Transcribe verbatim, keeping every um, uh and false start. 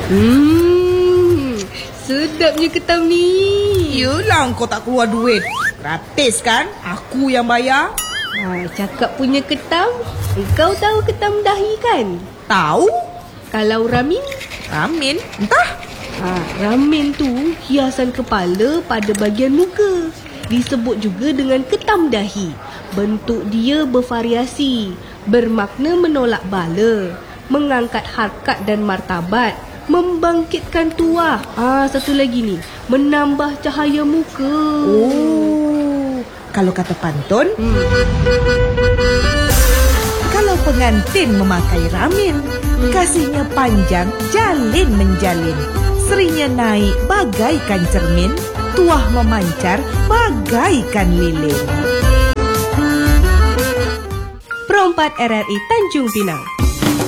Hmm, sedapnya ketam ni. Yelah, kau tak keluar duit. Gratis kan? Aku yang bayar. Ha, cakap punya ketam, engkau tahu ketam dahi kan? Tahu? Kalau ramin? Ramin? Entah. Ha, ramin tu hiasan kepala pada bahagian muka. Disebut juga dengan ketam dahi. Bentuk dia bervariasi, bermakna menolak bala, mengangkat harkat dan martabat, membangkitkan tuah. Ah, satu lagi ni, menambah cahaya muka. Oh, kalau kata pantun, Hmm. kalau pengantin memakai ramin, kasihnya panjang, jalin menjalin. Serinya naik bagaikan cermin, tuah memancar bagaikan lilin. Pro empat R R I Tanjung Pinang.